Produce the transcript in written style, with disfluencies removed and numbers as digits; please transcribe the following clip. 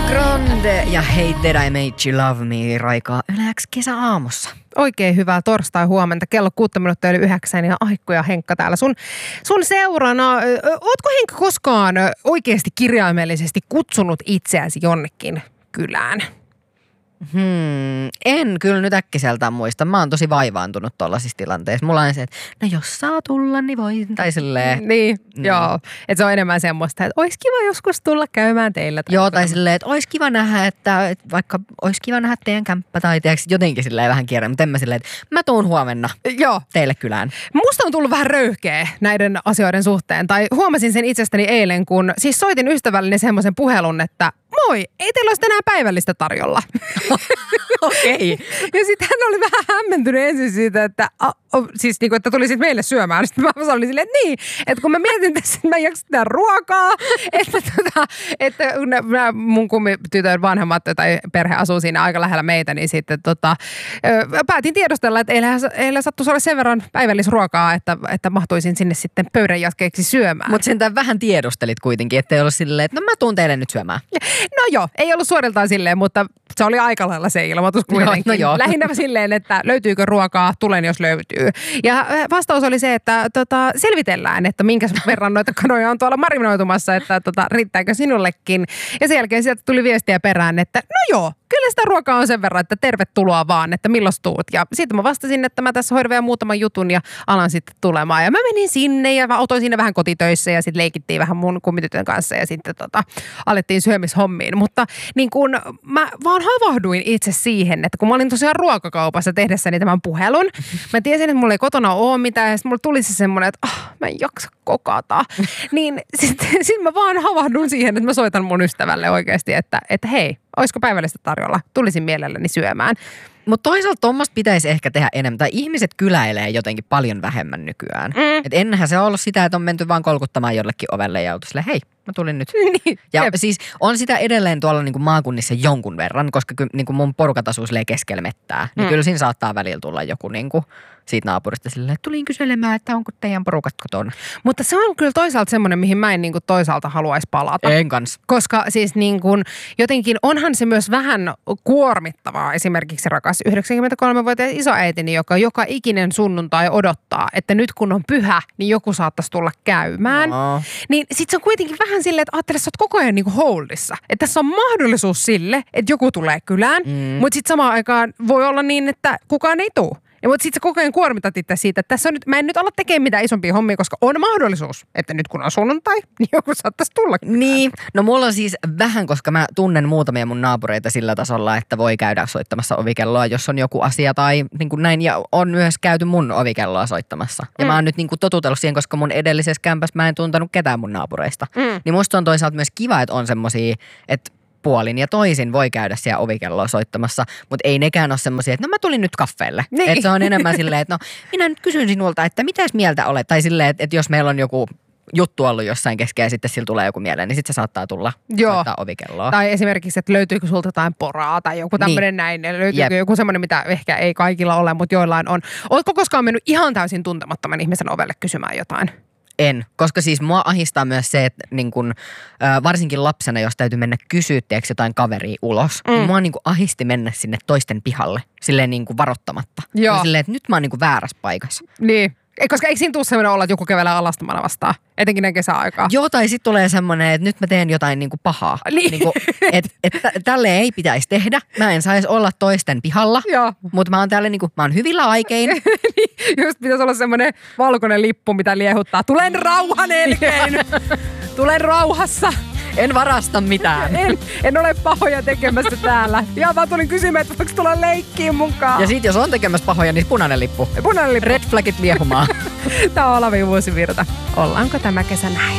Grande ja Hey Did I Make You Love Me raikaa Yle X kesäaamussa. Oikein hyvää torstai-huomenta. Kello 8:06 ja Aikko ja Henkka täällä sun seurana. Ootko Henkka koskaan oikeasti kirjaimellisesti kutsunut itseäsi jonnekin kylään? En kyllä nyt äkkiseltään muista. Mä oon tosi vaivaantunut tollaisissa tilanteissa. Mulla on se, että no jos saa tulla, niin voi. Tai silleen. Niin, joo. Että se on enemmän semmoista, että olisi kiva joskus tulla käymään teillä. Joo, tai silleen, että olisi kiva nähdä, että vaikka olisi kiva nähdä teidän kämppä tai tiedätkö, jotenkin silleen vähän kierrä. Mutta en mä silleen, että mä tuun huomenna teille kylään. Musta on tullut vähän röyhkeä näiden asioiden suhteen. Tai huomasin sen itsestäni eilen, kun siis soitin ystävälleni semmoisen puhelun, että moi, ei teillä olisi tänään päivällistä tarjolla. Okei. Ja sitten hän oli vähän hämmentynyt ensin siitä, että siis niinku, että tulisit meille syömään. Sitten mä olin silleen, että niin, että kun mä mietin tässä, että mä en jaksa tehdä ruokaa, että mun kummitytön vanhemmat tai perhe asuu siinä aika lähellä meitä, niin sitten päätin tiedostella, että eihän sattuisi olla sen verran päivällisruokaa, että mahtuisin sinne sitten pöydän jatkeeksi syömään. Mutta sentään vähän tiedustelit kuitenkin, ettei ollut silleen, että no mä tuun teille nyt syömään. No joo, ei ollut suoriltaan silleen, mutta se oli aika lailla se ilmoitus kuitenkin. No joo. Lähinnä silleen, että löytyykö ruokaa, tulen jos löytyy. Ja vastaus oli se, että selvitellään, että minkä verran noita kanoja on tuolla marinoitumassa, että riittääkö sinullekin. Ja sen jälkeen sieltä tuli viestiä perään, että no joo, kyllä sitä ruokaa on sen verran, että tervetuloa vaan, että milloin tuut. Ja sitten mä vastasin, että mä tässä hoidan vielä muutaman jutun ja alan sitten tulemaan. Ja mä menin sinne ja mä otoin siinä vähän kotitöissä ja sitten leikittiin vähän mun kummitytön kanssa ja sitten alettiin syömishommiin. Mutta niin kun mä vaan havahduin itse siihen, että kun mä olin tosiaan ruokakaupassa tehdessäni tämän puhelun, mä tiesin, että mulla ei kotona ole mitään ja sitten mulla tuli se semmoinen, että mä en jaksa kokata. Niin sitten mä vaan havahduin siihen, että mä soitan mun ystävälle oikeasti, että hei, olisiko päivällistä tarjolla? Tulisin mielelläni syömään. Mutta toisaalta tuommoista pitäisi ehkä tehdä enemmän. Tai ihmiset kyläilee jotenkin paljon vähemmän nykyään. Et ennenhän se on ollut sitä, että on menty vaan kolkuttamaan jollekin ovelle ja oltu silleen, hei, mä tulin nyt. Niin, ja siis on sitä edelleen tuolla niinku maakunnissa jonkun verran, koska niinku mun porukat asuu silleen keskellä mettää. Niin kyllä siinä saattaa välillä tulla joku niinku siitä naapurista silleen, että tulin kyselemään, että onko teidän porukat kotona. Mutta se on kyllä toisaalta semmoinen, mihin mä en niinku toisaalta haluaisi palata. En kans. Koska siis niinku, jotenkin onhan se myös vähän kuormittavaa. Esimerkiksi rakas 93-vuotias isoäitini, joka ikinen sunnuntai odottaa, että nyt kun on pyhä, niin joku saattaisi tulla käymään. No. Niin sit se on kuitenkin vähän silleen, että ajattele, että sä oot koko ajan niinku holdissa. Että tässä on mahdollisuus sille, että joku tulee kylään, mutta sit samaan aikaan voi olla niin, että kukaan ei tule. Mutta sitten sä koko ajan kuormitat itse siitä, että tässä on nyt, mä en nyt ala tekemään mitään isompia hommia, koska on mahdollisuus, että nyt kun on sunnuntai, niin joku saattaisi tulla. Niin, no mulla on siis vähän, koska mä tunnen muutamia mun naapureita sillä tasolla, että voi käydä soittamassa ovikelloa, jos on joku asia tai niin kuin näin. Ja on myös käyty mun ovikelloa soittamassa. Ja mä oon nyt niin kuin totutellut siihen, koska mun edellisessä kämpässä mä en tuntenut ketään mun naapureista. Niin musta on toisaalta myös kiva, että on semmosia, että puolin ja toisin voi käydä siellä ovikelloa soittamassa, mutta ei nekään ole semmoisia, että no mä tulin nyt kaffeelle. Niin. Että se on enemmän silleen, että no minä nyt kysyn sinulta, että mitäs mieltä olet? Tai silleen, että jos meillä on joku juttu ollut jossain kesken ja sitten sillä tulee joku mieleen, niin sitten se saattaa tulla soittaa ovikelloa. Tai esimerkiksi, että löytyykö sulta jotain poraa tai joku tämmöinen näin. Löytyykö joku semmoinen, mitä ehkä ei kaikilla ole, mutta joillain on. Oletko koskaan mennyt ihan täysin tuntemattoman ihmisen ovelle kysymään jotain? En, koska siis mua ahistaa myös se, että niin kun, varsinkin lapsena, jos täytyy mennä kysyä jotain kaveria ulos, niin mua niin kun ahisti mennä sinne toisten pihalle, silleen niin kun varoittamatta. Joo. Silleen, että nyt mä oon niin kun väärässä paikassa. Niin. Koska eikö siinä tule sellainen olla, että joku kävelee alastomana vastaan, etenkin näin kesäaikaa? Joo, tai sitten tulee semmoinen, että nyt mä teen jotain niinku pahaa. Niinku, että tälleen ei pitäisi tehdä. Mä en saisi olla toisten pihalla, mutta mä oon täällä niinku, mä oon hyvillä aikein. Niin, just pitäisi olla semmoinen valkoinen lippu, mitä liehuttaa. Tulen rauhan elkein! Tulen rauhassa! En varasta mitään. En ole pahoja tekemässä täällä. Ja mä tulin kysymään, että voiko tulla leikkiin mukaan. Ja sit jos on tekemässä pahoja, niin punainen lippu. Punainen lippu. Red flagit liehumaan. Tää on Olavi Vuosivirta. Ollaanko tämä kesä näin?